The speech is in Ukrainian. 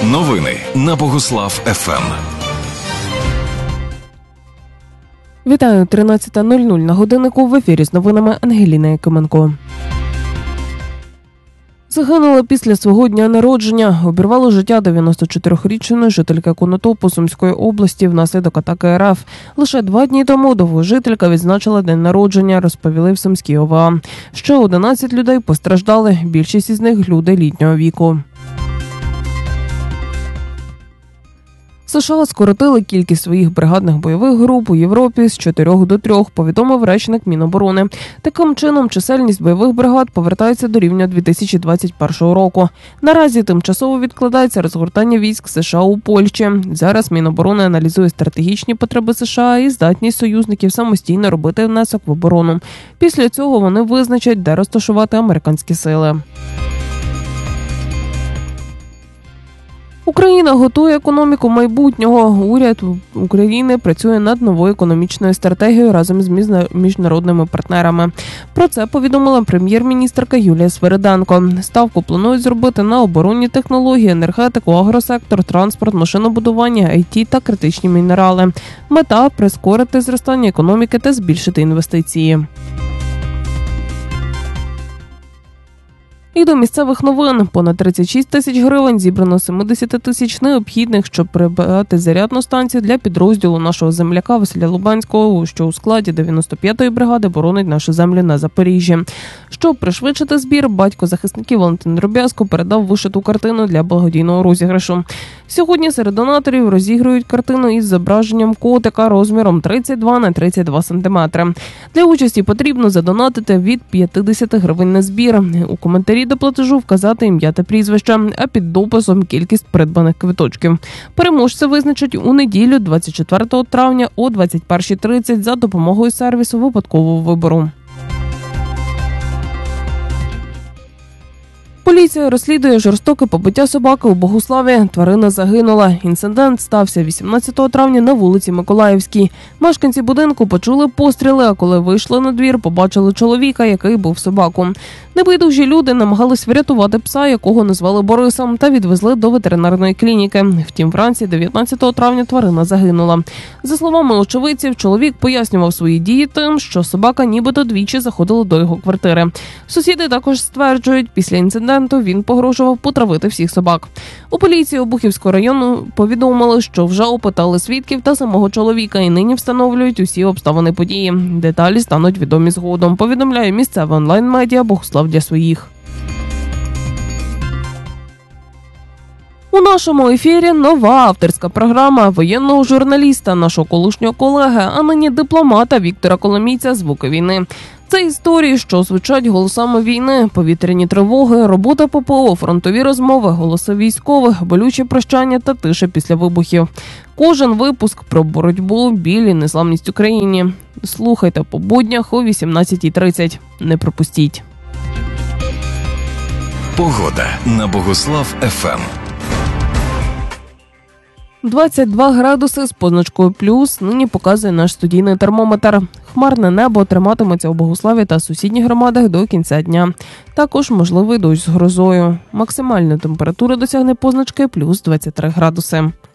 Новини на Богуслав ФМ. Вітаю, 13:00 на годиннику, в ефірі з новинами Ангеліна Якименко. Загинула після свого дня народження. Обірвало життя 94-річної жительки Конотопу Сумської області внаслідок атаки РФ. Лише 2 дні тому довгожителька відзначила день народження, розповіли в Сумській ОВА. Ще 11 людей постраждали, більшість із них – люди літнього віку. США скоротили кількість своїх бригадних бойових груп у Європі з 4 до 3, повідомив речник Міноборони. Таким чином, чисельність бойових бригад повертається до рівня 2021 року. Наразі тимчасово відкладається розгортання військ США у Польщі. Зараз Міноборони аналізує стратегічні потреби США і здатність союзників самостійно робити внесок в оборону. Після цього вони визначать, де розташувати американські сили. Україна готує економіку майбутнього. Уряд України працює над новою економічною стратегією разом з міжнародними партнерами. Про це повідомила прем'єр-міністерка Юлія Свериденко. Ставку планують зробити на оборонні технології, енергетику, агросектор, транспорт, машинобудування, IT та критичні мінерали. Мета – прискорити зростання економіки та збільшити інвестиції. І до місцевих новин. Понад 36 тисяч гривень зібрано 70 тисяч необхідних, щоб придбати зарядну станцію для підрозділу нашого земляка Василя Лубанського, що у складі 95-ї бригади боронить нашу землю на Запоріжжі. Щоб пришвидшити збір, батько захисників Валентин Дроб'язко передав вишиту картину для благодійного розіграшу. Сьогодні серед донаторів розігрують картину із зображенням котика розміром 32 на 32 см. Для участі потрібно задонатити від 50 гривень на збір. У коментарі до платежу вказати ім'я та прізвище, а під дописом кількість придбаних квиточків. Переможця визначать у неділю 24 травня о 21:30 за допомогою сервісу випадкового вибору. Поліція розслідує жорстоке побиття собаки у Богуславі. Тварина загинула. Інцидент стався 18 травня на вулиці Миколаївській. Мешканці будинку почули постріли, а коли вийшли на двір, побачили чоловіка, який бив собаку. Небайдужі люди намагались врятувати пса, якого назвали Борисом, та відвезли до ветеринарної клініки. Втім, вранці 19 травня тварина загинула. За словами очевидців, чоловік пояснював свої дії тим, що собака нібито двічі заходила до його квартири. Сусіди також стверджують, після інциденту він погрожував потравити всіх собак. У поліції Обухівського району повідомили, що вже опитали свідків та самого чоловіка і нині встановлюють усі обставини події. Деталі стануть відомі згодом, повідомляє місцеве онлайн-медіа «Богуслав для своїх». У нашому ефірі нова авторська програма воєнного журналіста, нашого колишнього колеги, а нині дипломата Віктора Коломійця «Звуки війни». Це історії, що звучать голосами війни, повітряні тривоги, робота ППО, фронтові розмови, голоси військових, болючі прощання та тиша після вибухів. Кожен випуск про боротьбу, біль і незламність Україні. Слухайте по буднях о 18:30. Не пропустіть. Погода на Богуслав ФМ. 22 градуси з позначкою плюс нині показує наш студійний термометр. Хмарне небо триматиметься у Богуславі та сусідніх громадах до кінця дня. Також можливий дощ з грозою. Максимальна температура досягне позначки плюс 23 градуси.